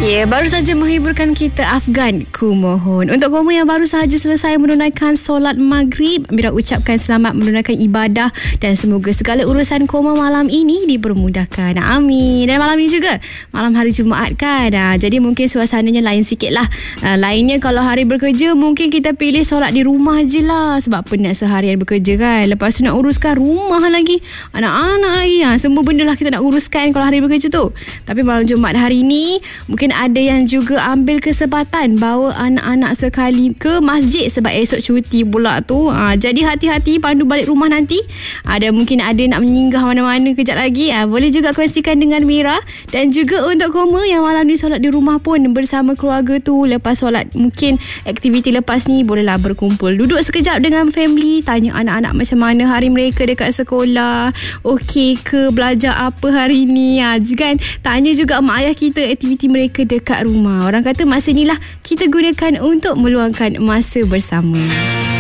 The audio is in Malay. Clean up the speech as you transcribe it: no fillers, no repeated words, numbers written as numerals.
Ya, baru saja menghiburkan kita Afgan Kumohon. Untuk kamu yang baru sahaja selesai menunaikan solat maghrib, Mira ucapkan selamat menunaikan ibadah dan semoga segala urusan koma malam ini dipermudahkan. Amin. Dan malam ini juga malam hari Jumaat kan. Jadi mungkin suasananya lain sikit lah. Lainnya kalau hari bekerja mungkin kita pilih solat di rumah je lah. Sebab penat seharian bekerja kan. Lepas tu nak uruskan rumah lagi, anak-anak lagi. Semua benda lah kita nak uruskan kalau hari bekerja tu. Tapi malam Jumaat hari ini mungkin ada yang juga ambil kesempatan bawa anak-anak sekali ke masjid sebab esok cuti pula tu. Jadi hati-hati pandu balik rumah nanti. Mungkin ada nak menyinggah mana-mana kejap lagi. Boleh juga kongsikan dengan Mira. Dan juga untuk Koma yang malam ni solat di rumah pun bersama keluarga tu. Lepas solat mungkin aktiviti lepas ni bolehlah berkumpul. Duduk sekejap dengan family. Tanya anak-anak macam mana hari mereka dekat sekolah. Okey ke, belajar apa hari ni. Kan tanya juga mak ayah kita aktiviti mereka dekat rumah. Orang kata masa inilah kita gunakan untuk meluangkan masa bersama.